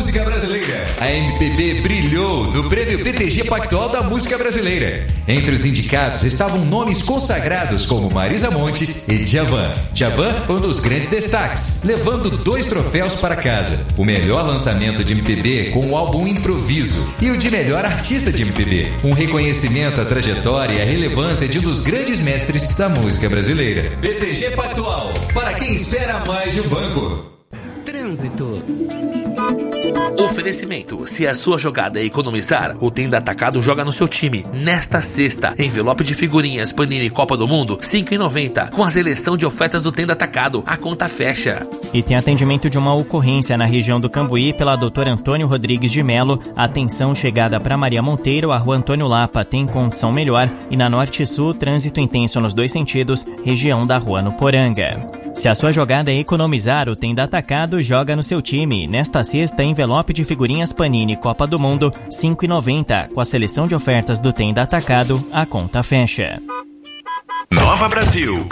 música brasileira. A MPB brilhou no Prêmio PTG Pactual da Música Brasileira. Entre os indicados estavam nomes consagrados como Marisa Monte e Djavan. Djavan foi um dos grandes destaques, levando 2 troféus para casa. O melhor lançamento de MPB com o álbum Improviso e o de melhor artista de MPB. Um reconhecimento à trajetória e à relevância de um dos grandes mestres da música brasileira. PTG Pactual, para quem espera mais de um banco. Trânsito. Oferecimento: se a sua jogada é economizar, o Tenda Atacado joga no seu time. Nesta sexta, envelope de figurinhas Panini Copa do Mundo, R$ 5,90. Com a seleção de ofertas do Tenda Atacado, a conta fecha. E tem atendimento de uma ocorrência na região do Cambuí pela Dr. Antônio Rodrigues de Melo. Atenção chegada para Maria Monteiro, a Rua Antônio Lapa tem condição melhor. E na Norte e Sul, trânsito intenso nos 2 sentidos, região da Rua Nuporanga. Se a sua jogada é economizar, o Tenda Atacado joga no seu time. Nesta sexta, envelope de figurinhas Panini Copa do Mundo, R$ 5,90. Com a seleção de ofertas do Tenda Atacado, a conta fecha. Nova Brasil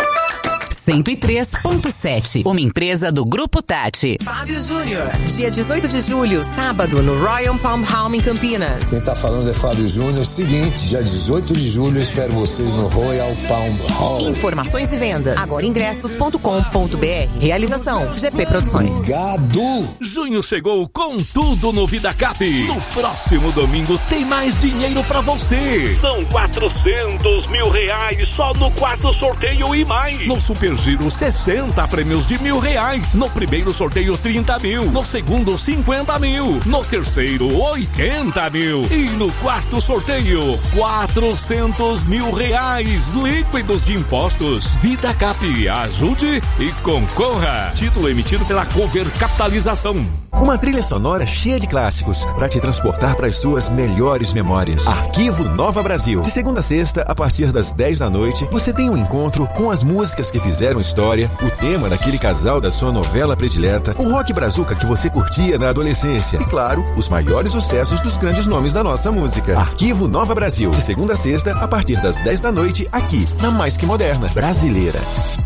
103.7, uma empresa do Grupo Tati. Fábio Júnior, dia 18 de julho, sábado, no Royal Palm Home em Campinas. Quem tá falando é Fábio Júnior. Seguinte, dia 18 de julho, eu espero vocês no Royal Palm Home. Informações e vendas, agoraingressos.com.br. Realização, GP Produções. Obrigado! Junho chegou com tudo no VidaCap. No próximo domingo tem mais dinheiro pra você. São R$400 mil só no 4º sorteio e mais. No Super Giro, 60 prêmios de R$1.000. No primeiro sorteio, 30 mil. No segundo, 50 mil. No terceiro, 80 mil. E no 4º sorteio, R$400 mil líquidos de impostos. VidaCap, ajude e concorra. Título emitido pela Cover Capitalização. Uma trilha sonora cheia de clássicos para te transportar para as suas melhores memórias. Arquivo Nova Brasil. De segunda a sexta, a partir das 10 da noite, você tem um encontro com as músicas que fizeram história, o tema daquele casal da sua novela predileta, o rock brazuca que você curtia na adolescência e, claro, os maiores sucessos dos grandes nomes da nossa música. Arquivo Nova Brasil. De segunda a sexta, a partir das 10 da noite, aqui, na Mais Que Moderna Brasileira.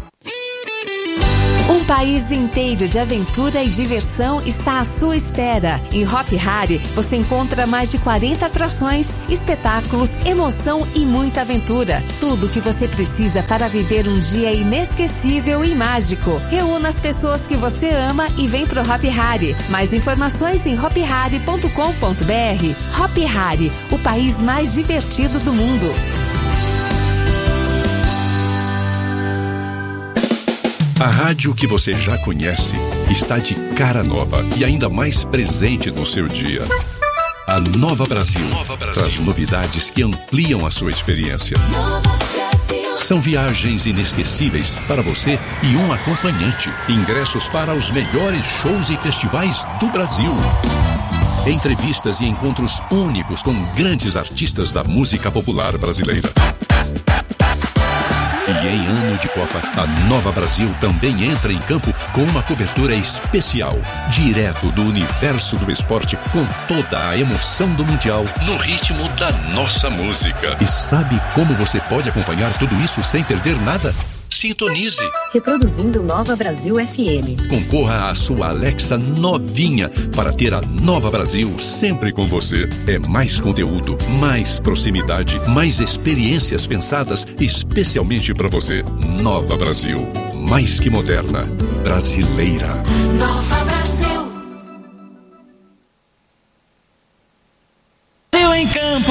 Um país inteiro de aventura e diversão está à sua espera. Em Hop Hari, você encontra mais de 40 atrações, espetáculos, emoção e muita aventura. Tudo o que você precisa para viver um dia inesquecível e mágico. Reúna as pessoas que você ama e vem pro Hop Hari. Mais informações em hophari.com.br. Hop Hari, o país mais divertido do mundo. A rádio que você já conhece está de cara nova e ainda mais presente no seu dia. A Nova Brasil traz novidades que ampliam a sua experiência. São viagens inesquecíveis para você e um acompanhante. Ingressos para os melhores shows e festivais do Brasil. Entrevistas e encontros únicos com grandes artistas da música popular brasileira. E em ano de Copa, a Nova Brasil também entra em campo com uma cobertura especial, direto do universo do esporte, com toda a emoção do Mundial, no ritmo da nossa música. E sabe como você pode acompanhar tudo isso sem perder nada? Sintonize. Reproduzindo Nova Brasil FM. Concorra à sua Alexa novinha para ter a Nova Brasil sempre com você. É mais conteúdo, mais proximidade, mais experiências pensadas especialmente para você. Nova Brasil, mais que moderna, brasileira. Nova Brasil. Brasil em campo.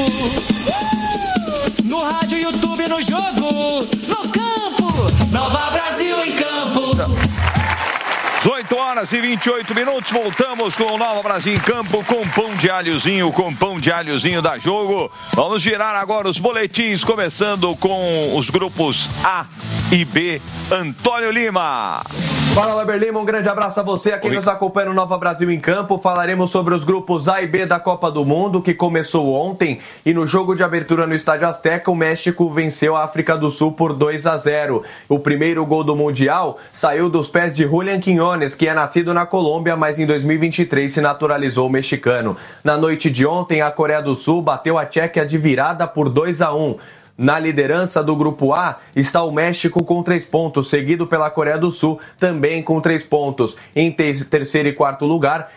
No rádio, YouTube, no jogo, no campo. Nova Brasil em campo. 18h28, voltamos com o Nova Brasil em campo com pão de alhozinho da Jogo. Vamos girar agora os boletins, começando com os grupos A e B. Antônio Lima. Fala, Weber Lima, um grande abraço a você aqui nos acompanha no Nova Brasil em Campo. Falaremos sobre os grupos A e B da Copa do Mundo, que começou ontem, e no jogo de abertura no Estádio Azteca, o México venceu a África do Sul por 2-0. O primeiro gol do Mundial saiu dos pés de Julián Quiñones, que é nascido na Colômbia, mas em 2023 se naturalizou mexicano. Na noite de ontem, a Coreia do Sul bateu a Tchequia de virada por 2-1. Na liderança do Grupo A está o México com 3 pontos, seguido pela Coreia do Sul também com 3 pontos. Em terceiro e quarto lugar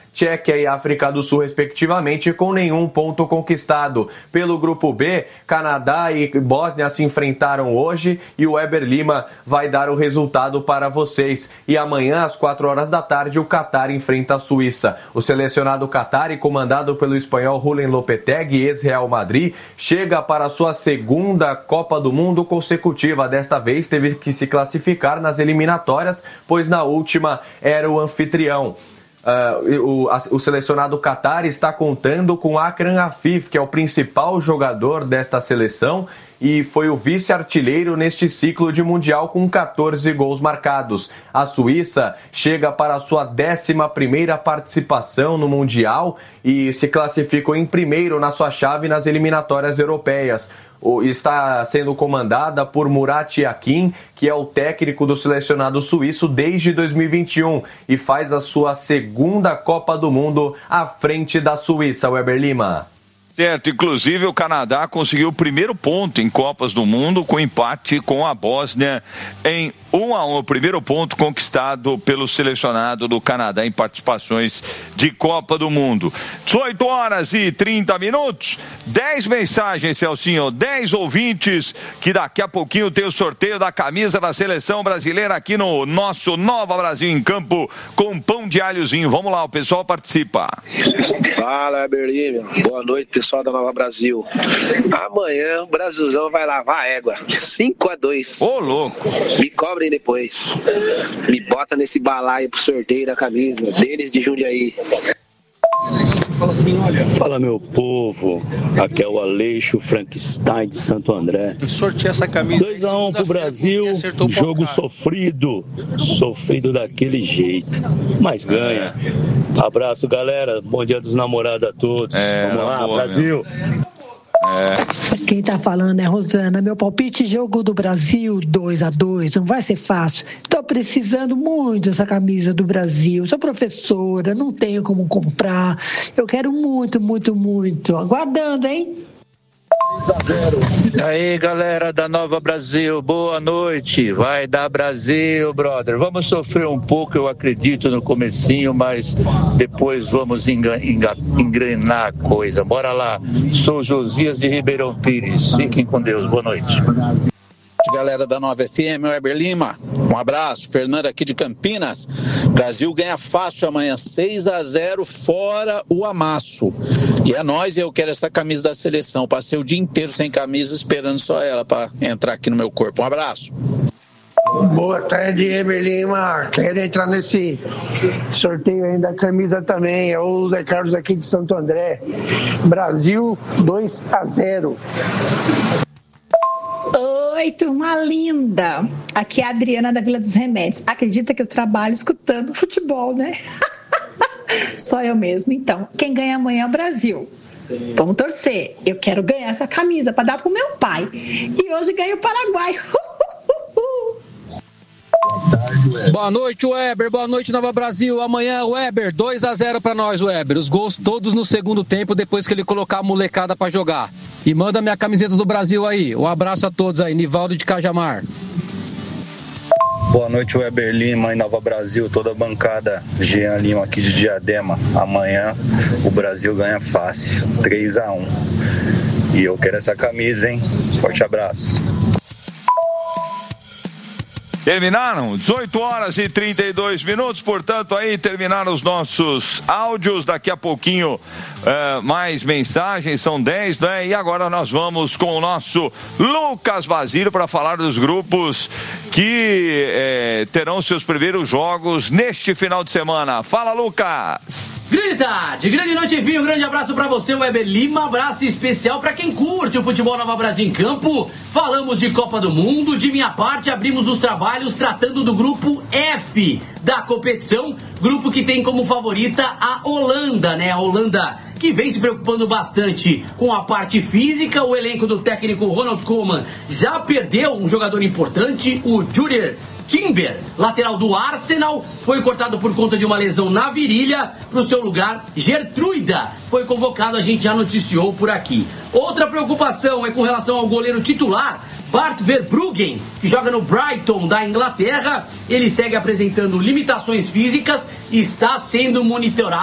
Tchequia e África do Sul, respectivamente, com nenhum ponto conquistado. Pelo grupo B, Canadá e Bósnia se enfrentaram hoje e o Weber Lima vai dar o resultado para vocês. E amanhã, às 4 horas da tarde, o Catar enfrenta a Suíça. O selecionado Qatari, comandado pelo espanhol Julen Lopetegui, ex-Real Madrid, chega para a sua segunda Copa do Mundo consecutiva. Desta vez teve que se classificar nas eliminatórias, pois na última era o anfitrião. O selecionado Qatari está contando com Akram Afif, que é o principal jogador desta seleção e foi o vice-artilheiro neste ciclo de Mundial com 14 gols marcados. A Suíça chega para a sua 11ª participação no Mundial e se classificou em primeiro na sua chave nas eliminatórias europeias. Está sendo comandada por Murat Yakin, que é o técnico do selecionado suíço desde 2021 e faz a sua segunda Copa do Mundo à frente da Suíça. Weber Lima. Certo, inclusive o Canadá conseguiu o primeiro ponto em Copas do Mundo com empate com a Bósnia em 1-1, o primeiro ponto conquistado pelo selecionado do Canadá em participações de Copa do Mundo. 18 horas e 30 minutos, 10 mensagens, Celcinho, 10 ouvintes, que daqui a pouquinho tem o sorteio da camisa da seleção brasileira aqui no nosso Nova Brasil em Campo com pão de alhozinho. Vamos lá, o pessoal participa. Fala, Berlim, boa noite, pessoal da Nova Brasil. Amanhã o Brasilzão vai lavar a égua, 5-2. Ô, louco. Me cobrem depois. Me bota nesse balaio pro sorteio da camisa. Denis de Jundiaí. Fala, meu povo. Aqui é o Aleixo Frankenstein de Santo André. Sorteia essa camisa. 2-1 pro Brasil. Jogo sofrido. Sofrido daquele jeito. Mas ganha. Abraço, galera. Bom dia dos namorados a todos. Vamos lá, boa, Brasil. Quem tá falando é Rosana. Meu palpite, jogo do Brasil 2-2. Não vai ser fácil. Tô precisando muito dessa camisa do Brasil. Sou professora, não tenho como comprar. Eu quero muito, muito, muito. Aguardando, hein? Aí, galera da Nova Brasil, boa noite. Vai dar Brasil, brother. Vamos sofrer um pouco, eu acredito, no comecinho, mas depois vamos engrenar a coisa. Bora lá. Sou Josias de Ribeirão Pires. Fiquem com Deus. Boa noite. Galera da Nova FM, Weber Lima, um abraço. Fernando aqui de Campinas. Brasil ganha fácil amanhã, 6-0, fora o amasso. E é nóis, eu quero essa camisa da seleção. Passei o dia inteiro sem camisa esperando só ela para entrar aqui no meu corpo. Um abraço. Boa tarde, Weber Lima. Quero entrar nesse sorteio aí da camisa também. É o Zé Carlos aqui de Santo André. Brasil 2-0. Oi, turma linda. Aqui é a Adriana da Vila dos Remédios. Acredita que eu trabalho escutando futebol, né? Só eu mesmo. Então, quem ganha amanhã é o Brasil. Vamos torcer. Eu quero ganhar essa camisa para dar pro meu pai. E hoje ganho o Paraguai. Boa noite, Weber. Boa noite, Nova Brasil. Amanhã, Weber, 2-0 pra nós, Weber. Os gols todos no segundo tempo, depois que ele colocar a molecada pra jogar. E manda minha camiseta do Brasil aí. Um abraço a todos aí. Nivaldo de Cajamar. Boa noite, Weber Lima e Nova Brasil, toda a bancada. Jean Lima aqui de Diadema. Amanhã o Brasil ganha fácil, 3-1. E eu quero essa camisa, hein? Forte abraço. Terminaram 18 horas e 32 minutos, portanto aí terminaram os nossos áudios, daqui a pouquinho mais mensagens, são 10, né? E agora nós vamos com o nosso Lucas Basílio para falar dos grupos que terão seus primeiros jogos neste final de semana. Fala, Lucas! Grande tarde, grande noite, enfim, um grande abraço pra você, Weber Lima, abraço especial pra quem curte o futebol Nova Brasil em Campo. Falamos de Copa do Mundo, de minha parte abrimos os trabalhos tratando do grupo F da competição, grupo que tem como favorita a Holanda, né? A Holanda que vem se preocupando bastante com a parte física. O elenco do técnico Ronald Koeman já perdeu um jogador importante, o Julian Timber, lateral do Arsenal, foi cortado por conta de uma lesão na virilha. Para o seu lugar, Gertruida foi convocado, a gente já noticiou por aqui. Outra preocupação é com relação ao goleiro titular, Bart Verbruggen, que joga no Brighton da Inglaterra. Ele segue apresentando limitações físicas e está sendo monitorado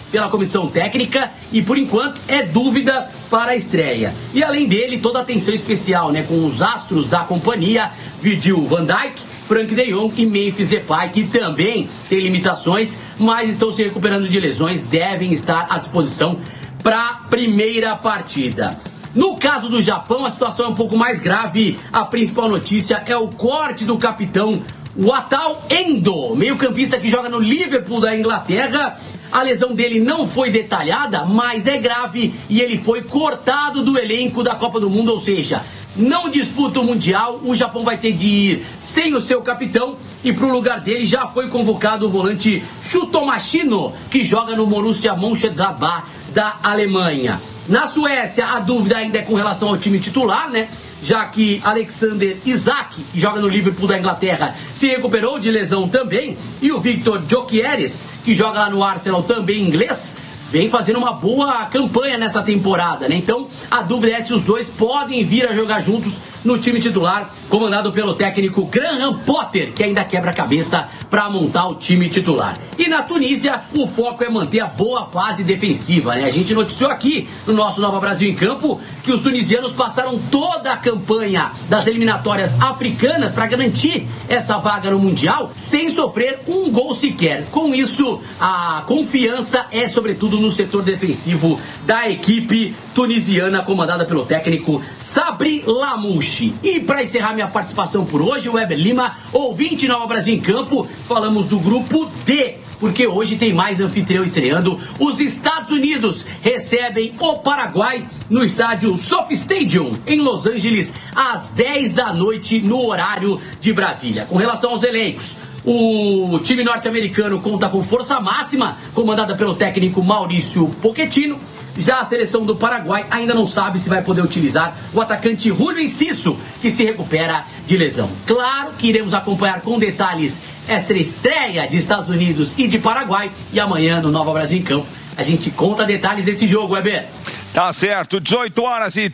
pela comissão técnica e, por enquanto, é dúvida para a estreia. E, além dele, toda a atenção especial, né, com os astros da companhia, Virgil van Dijk, Frank de Jong e Memphis Depay, que também tem limitações, mas estão se recuperando de lesões, devem estar à disposição para a primeira partida. No caso do Japão, a situação é um pouco mais grave. A principal notícia é o corte do capitão Wataru Endo, meio-campista que joga no Liverpool da Inglaterra. A lesão dele não foi detalhada, mas é grave e ele foi cortado do elenco da Copa do Mundo, ou seja, não disputa o Mundial. O Japão vai ter de ir sem o seu capitão e para o lugar dele já foi convocado o volante Shuto Machino, que joga no Borussia Mönchengladbach da Alemanha. Na Suécia, a dúvida ainda é com relação ao time titular, né? Já que Alexander Isak, que joga no Liverpool da Inglaterra, se recuperou de lesão também, e o Victor Gyökeres, que joga lá no Arsenal, também inglês, vem fazendo uma boa campanha nessa temporada, né? Então, a dúvida é se os dois podem vir a jogar juntos no time titular, comandado pelo técnico Graham Potter, que ainda quebra a cabeça para montar o time titular. E na Tunísia, o foco é manter a boa fase defensiva, né? A gente noticiou aqui no nosso Nova Brasil em Campo que os tunisianos passaram toda a campanha das eliminatórias africanas para garantir essa vaga no Mundial sem sofrer um gol sequer. Com isso, a confiança é sobretudo no setor defensivo da equipe tunisiana, comandada pelo técnico Sabri Lamouchi. E para encerrar minha participação por hoje, o Weber Lima, ouvinte Nova Brasil em Campo, falamos do grupo D, porque hoje tem mais anfitrião estreando. Os Estados Unidos recebem o Paraguai no estádio SoFi Stadium, em Los Angeles, às 10 da noite, no horário de Brasília. Com relação aos elencos, o time norte-americano conta com força máxima, comandada pelo técnico Maurício Pochettino. Já a seleção do Paraguai ainda não sabe se vai poder utilizar o atacante Julio Enciso, que se recupera de lesão. Claro que iremos acompanhar com detalhes essa estreia de Estados Unidos e de Paraguai. E amanhã, no Nova Brasil em Campo, a gente conta detalhes desse jogo, Weber. Tá certo, 18 horas e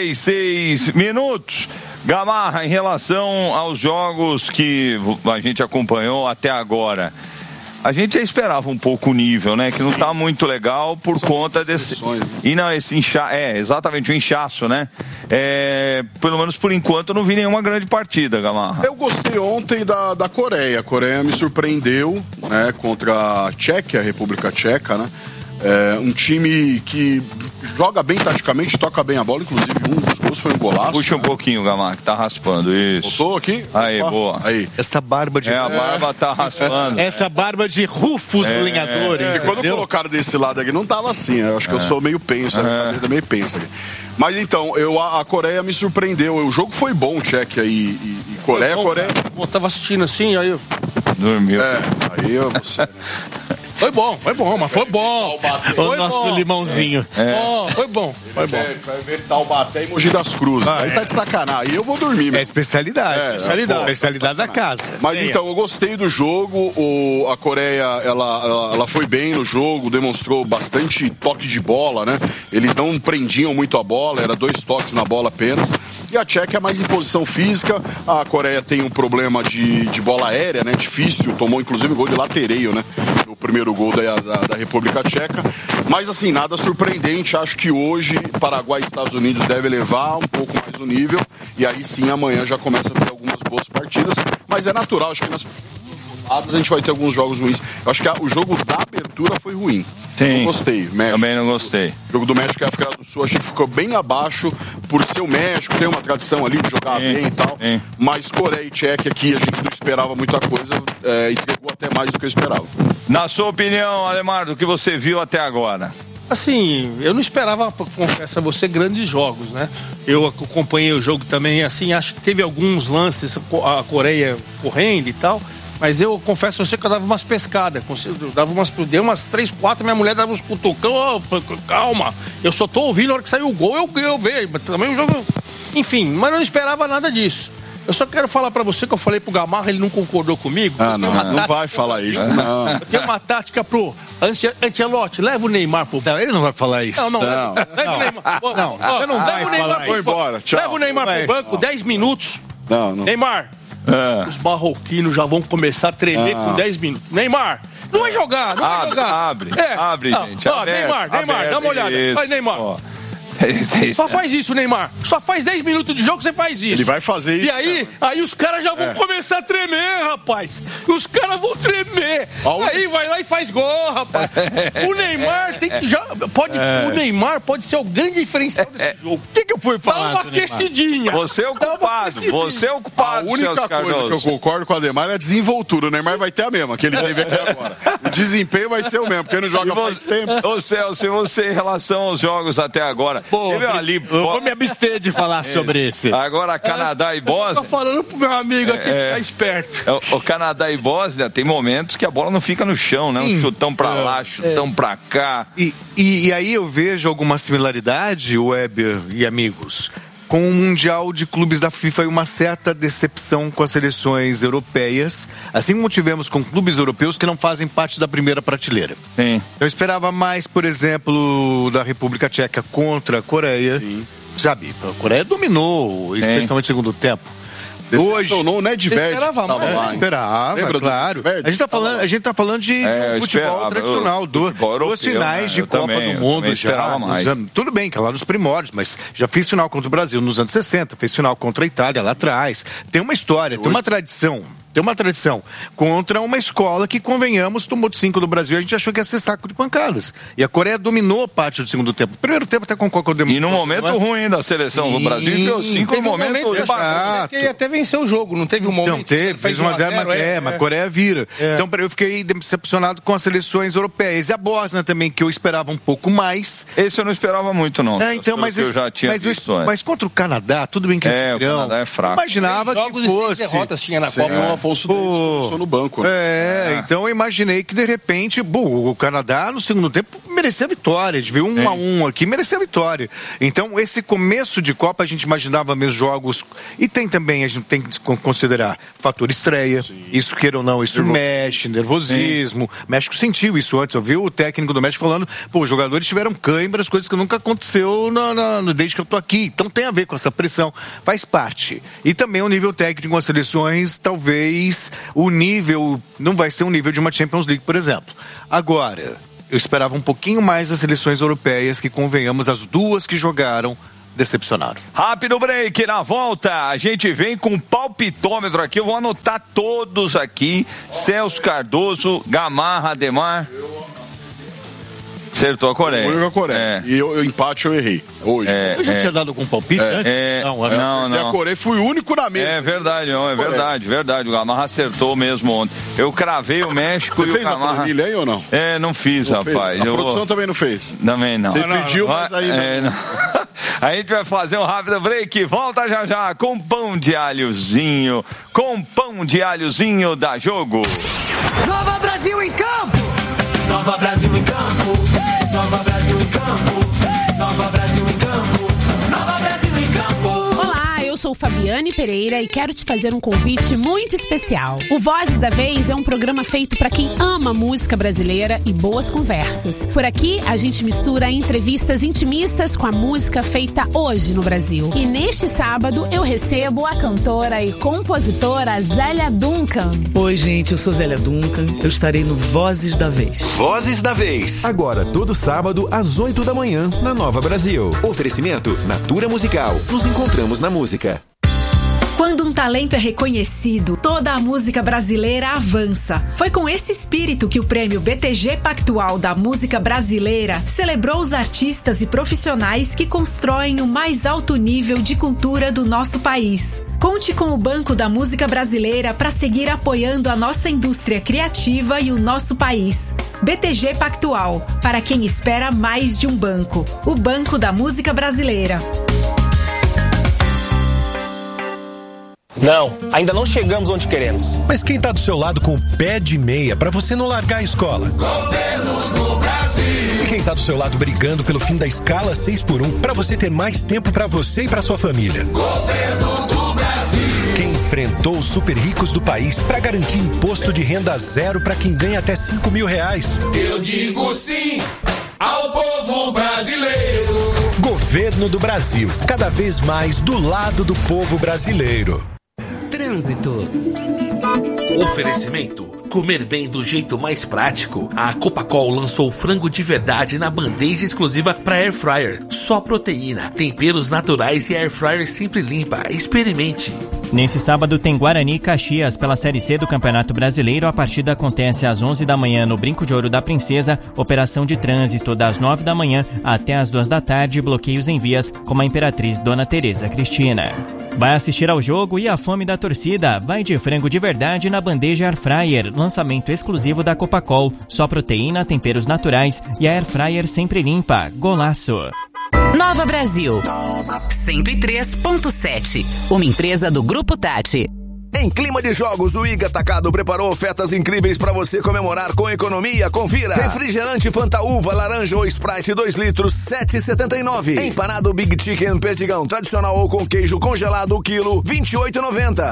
36 minutos. Gamarra, em relação aos jogos que a gente acompanhou até agora, a gente já esperava um pouco o nível, né? Que não tá muito legal por conta desse... E não, esse exatamente, o inchaço, né? Pelo menos por enquanto eu não vi nenhuma grande partida, Gamarra. Eu gostei ontem da Coreia. A Coreia me surpreendeu, né? Contra a Tchequia, a República Tcheca, né? Um time que joga bem taticamente, toca bem a bola, inclusive um dos gols foi um golaço. Puxa um pouquinho, Gamarra, que tá raspando, isso. Voltou aqui? Aí, opa. Boa. Aí. Essa barba de... a barba tá raspando. Essa barba de Rufus lenhador. E quando colocaram desse lado aqui, não tava assim, eu acho que eu sou meio penso, meio penso aqui. Mas então, a Coreia me surpreendeu, o jogo foi bom, Tchequia e Coreia. Eu tava assistindo assim, aí eu... Dormiu. Aí eu... Foi bom, mas foi bom. O nosso limãozinho. Foi bom. Vai ver Taubaté e Mogi das Cruzes. Aí tá de sacanagem. Aí eu vou dormir. É especialidade. Especialidade da casa. Mas então, eu gostei do jogo. A Coreia, ela foi bem no jogo, demonstrou bastante toque de bola, né? Eles não prendiam muito a bola, era 2 toques na bola apenas. E a Tchequia é mais em posição física. A Coreia tem um problema de bola aérea, né? Difícil. Tomou inclusive gol de latereio, né? O primeiro gol da República Tcheca, mas assim, nada surpreendente. Acho que hoje Paraguai e Estados Unidos devem elevar um pouco mais o nível, e aí sim amanhã já começa a ter algumas boas partidas, mas é natural, acho que nas rodadas a gente vai ter alguns jogos ruins. Eu acho que o jogo da abertura foi ruim. Sim, não gostei. México. Também não gostei. O jogo do México e África do Sul, achei que ficou bem abaixo por ser o México, tem uma tradição ali de jogar bem e tal, mas Coreia e Tchequia aqui a gente não esperava muita coisa, entregou até mais do que eu esperava. Na sua opinião, Ademar, do que você viu até agora? Assim, eu não esperava, confesso a você, grandes jogos, né? Eu acompanhei o jogo também, assim, acho que teve alguns lances, a Coreia correndo e tal, mas eu confesso a você que eu dava umas pescadas, dei umas 3, 4, minha mulher dava uns cutucão, calma, eu só tô ouvindo na hora que saiu o gol, eu vejo, mas também o jogo, enfim, mas eu não esperava nada disso. Eu só quero falar pra você que eu falei pro Gamarra, ele não concordou comigo. Não vai falar isso, não. Eu tenho uma tática pro Ancelotti, leva o Neymar pro... Não, ele não vai falar isso. Não. Leva o Neymar. Você não leva o Neymar pro banco. Embora, tchau. Leva o Neymar pro banco, 10 minutos. Não. Neymar, os marroquinos já vão começar a tremer com 10 minutos. Neymar, Não vai jogar, não vai jogar. Abre, gente. Ó, Neymar, dá uma olhada. Vai, Neymar. Só faz isso, Neymar. Só faz 10 minutos de jogo, você faz isso. Ele vai fazer isso. E aí os caras já vão começar a tremer, rapaz. Os caras vão tremer. Aí vai lá e faz gol, rapaz. O Neymar tem que o Neymar pode ser o grande diferencial desse jogo. O que eu fui falar? Dá uma aquecidinha. Você é o culpado. A única coisa que eu concordo com o Ademar é a desenvoltura. O Neymar vai ter a mesma que ele teve aqui agora. O desempenho vai ser o mesmo, porque ele não joga faz tempo. Ô Celso, você em relação aos jogos até agora, eu vou me abster de falar sobre esse. Agora, Canadá e Bósnia. Eu tô falando pro meu amigo aqui ficar esperto. O Canadá e Bósnia tem momentos que a bola não fica no chão, né? Um chutão pra lá, chutão pra cá. E aí eu vejo alguma similaridade, Weber e amigos, com o Mundial de Clubes da FIFA e uma certa decepção com as seleções europeias, assim como tivemos com clubes europeus que não fazem parte da primeira prateleira. Sim. Eu esperava mais, por exemplo, da República Tcheca contra a Coreia. Sim. Sabe, a Coreia dominou, especialmente no segundo tempo. Hoje, o Nedved estava lá. Esperava, claro. A gente tá falando de futebol tradicional, duas finais de Copa do Mundo já. Tudo bem, que é lá nos primórdios, mas já fiz final contra o Brasil nos anos 60, fez final contra a Itália lá atrás. Tem uma história, tem uma tradição. Tem uma tradição contra uma escola que, convenhamos, tomou de 5 do Brasil. A gente achou que ia ser saco de pancadas. E a Coreia dominou parte do segundo tempo. Primeiro tempo até concordo com o Demônio. E no momento ruim da seleção do Brasil, deu 5 no momento que até venceu o jogo, não teve um momento. Não teve, fez 1-0, mas a Coreia vira. Então, eu fiquei decepcionado com as seleções europeias. E a Bósnia também, que eu esperava um pouco mais. Esse eu não esperava muito, não. Então, mas eu já tinha visto mas contra o Canadá, tudo bem que o Canadá é fraco. Imaginava que fosse. Derrotas tinha na Copa. Afonso começou no banco. Né? Então eu imaginei que de repente, o Canadá no segundo tempo merecia a vitória. A gente viu 1-1 aqui, merecia a vitória. Então esse começo de Copa a gente imaginava mesmo jogos. E tem também, a gente tem que considerar fator estreia. Sim. Isso queira ou não, isso mexe, nervosismo. Sim. México sentiu isso antes. Eu vi o técnico do México falando, os jogadores tiveram câimbras, coisas que nunca aconteceu desde que eu tô aqui. Então tem a ver com essa pressão. Faz parte. E também o nível técnico com as seleções, talvez o nível não vai ser um nível de uma Champions League, por exemplo. Agora, eu esperava um pouquinho mais das seleções europeias, que convenhamos, as duas que jogaram decepcionaram. Rápido break, na volta a gente vem com palpitômetro aqui, eu vou anotar todos aqui. Celso Cardoso, Gamarra, Ademar. Acertou a Coreia. A Coreia. E eu empate, eu errei. Hoje. Eu já tinha dado com palpite antes? Não. E a Coreia fui o único na mesa. É verdade, verdade. O Gamarra acertou mesmo ontem. Eu cravei o México. Você fez a planilha aí ou não? Não fiz, rapaz. A produção também não fez? Também não. Você pediu, mas ainda não. A gente vai fazer um rápido break. Volta já com pão de alhozinho. Com pão de alhozinho da Jogo. Nova Brasil em campo! Nova Brasil em campo! Nova Brasil em campo! Nova Brasil em campo! Nova Brasil em campo! Olá, eu sou Fabiane Pereira e quero te fazer um convite muito especial. O Vozes da Vez é um programa feito para quem ama música brasileira e boas conversas. Por aqui, a gente mistura entrevistas intimistas com a música feita hoje no Brasil. E neste sábado, eu recebo a cantora e compositora Zélia Duncan. Oi, gente, eu sou Zélia Duncan. Eu estarei no Vozes da Vez. Vozes da Vez. Agora, todo sábado, às 8 da manhã, na Nova Brasil. Oferecimento Natura Musical. Nos encontramos na música. Quando um talento é reconhecido, toda a música brasileira avança. Foi com esse espírito que o prêmio BTG Pactual da Música Brasileira celebrou os artistas e profissionais que constroem o mais alto nível de cultura do nosso país. Conte com o Banco da Música Brasileira para seguir apoiando a nossa indústria criativa e o nosso país. BTG Pactual, para quem espera mais de um banco. O Banco da Música Brasileira. Não, ainda não chegamos onde queremos. Mas quem tá do seu lado com o pé de meia pra você não largar a escola? Governo do Brasil. E quem tá do seu lado brigando pelo fim da escala 6x1 pra você ter mais tempo pra você e pra sua família? Governo do Brasil. Quem enfrentou os super ricos do país pra garantir imposto de renda zero pra quem ganha até R$5.000? Eu digo sim ao povo brasileiro. Governo do Brasil, cada vez mais do lado do povo brasileiro. Trânsito. Oferecimento comer bem do jeito mais prático, a Copacol lançou frango de verdade na bandeja exclusiva para Air Fryer. Só proteína, temperos naturais e Air Fryer sempre limpa. Experimente. Nesse sábado tem Guarani e Caxias pela Série C do Campeonato Brasileiro. A partida acontece às 11 da manhã no Brinco de Ouro da Princesa. Operação de trânsito das 9 da manhã até as 2 da tarde. Bloqueios em vias como a Imperatriz Dona Tereza Cristina. Vai assistir ao jogo e a fome da torcida? Vai de frango de verdade na bandeja Air Fryer. Lançamento exclusivo da Copacol. Só proteína, temperos naturais e a Air Fryer sempre limpa. Golaço! Nova Brasil 103.7, uma empresa do Grupo Tati. Em clima de jogos, o IG Atacado preparou ofertas incríveis para você comemorar com economia. Confira. Refrigerante Fanta Uva, laranja ou Sprite 2 litros, 7,79. Empanado Big Chicken Perdigão tradicional ou com queijo congelado, o quilo, 28,90.